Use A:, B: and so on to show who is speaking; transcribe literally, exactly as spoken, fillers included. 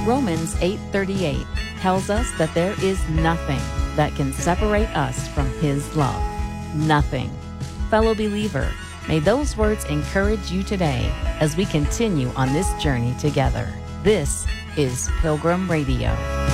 A: Romans eight thirty-eight tells us that there is nothing that can separate us from His love. Nothing. Fellow believer, may those words encourage you today as we continue on this journey together. This is Pilgrim Radio.